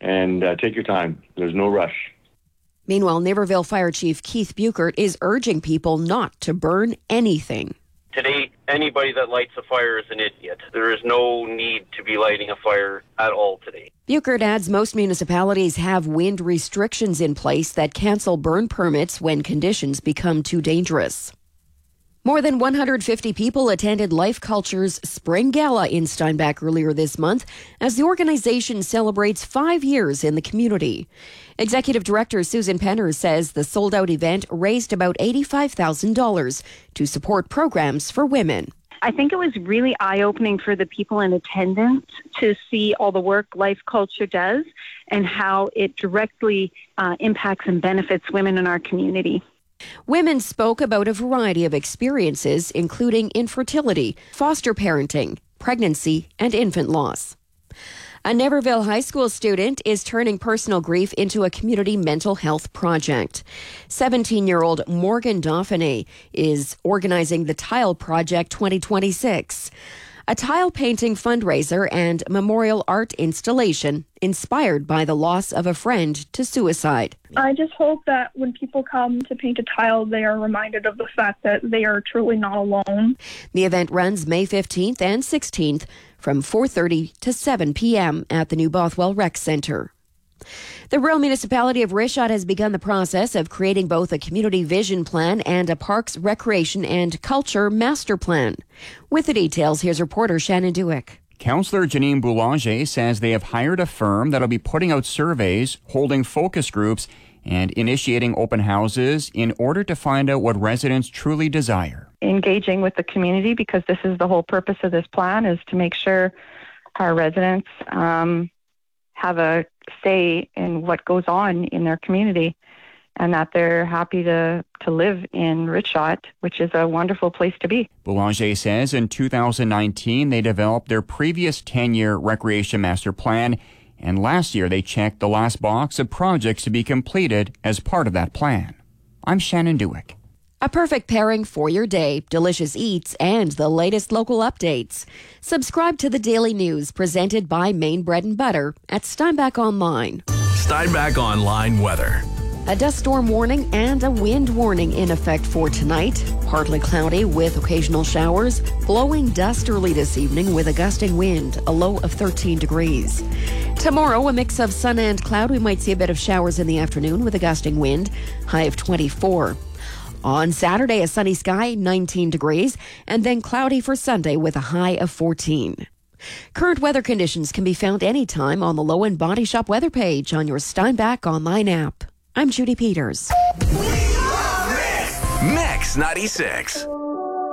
and take your time. There's no rush. Meanwhile, Naperville Fire Chief Keith Buchert is urging people not to burn anything. Today, anybody that lights a fire is an idiot. There is no need to be lighting a fire at all today. Buchert adds most municipalities have wind restrictions in place that cancel burn permits when conditions become too dangerous. More than 150 people attended Life Culture's Spring Gala in Steinbach earlier this month as the organization celebrates 5 years in the community. Executive Director Susan Penner says the sold-out event raised about $85,000 to support programs for women. I think it was really eye-opening for the people in attendance to see all the work Life Culture does and how it directly impacts and benefits women in our community. Women spoke about a variety of experiences, including infertility, foster parenting, pregnancy, and infant loss. A Naperville High School student is turning personal grief into a community mental health project. 17-year-old Morgan Dauphiné is organizing the Tile Project 2026, a tile painting fundraiser and memorial art installation inspired by the loss of a friend to suicide. I just hope that when people come to paint a tile, they are reminded of the fact that they are truly not alone. The event runs May 15th and 16th from 4:30 to 7 p.m. at the New Bothwell Rec Centre. The rural municipality of Richard has begun the process of creating both a community vision plan and a parks, recreation and culture master plan. With the details, here's reporter Shannon Dewick. Councillor Janine Boulanger says they have hired a firm that'll be putting out surveys, holding focus groups, and initiating open houses in order to find out what residents truly desire. Engaging with the community, because this is the whole purpose of this plan, is to make sure our residents have a say in what goes on in their community and that they're happy to live in Richshot, which is a wonderful place to be. Boulanger says in 2019 they developed their previous 10-year recreation master plan, and last year they checked the last box of projects to be completed as part of that plan. I'm Shannon Dewick. A perfect pairing for your day, delicious eats, and the latest local updates. Subscribe to the Daily News presented by Maine Bread and Butter at Steinbach Online. Steinbach Online weather. A dust storm warning and a wind warning in effect for tonight. Partly cloudy with occasional showers. Blowing dust early this evening with a gusting wind, a low of 13 degrees. Tomorrow, a mix of sun and cloud. We might see a bit of showers in the afternoon with a gusting wind, high of 24. On Saturday, a sunny sky, 19 degrees, and then cloudy for Sunday with a high of 14. Current weather conditions can be found anytime on the Lowen Body Shop weather page on your Steinbach Online app. I'm Judy Peters. Mix 96.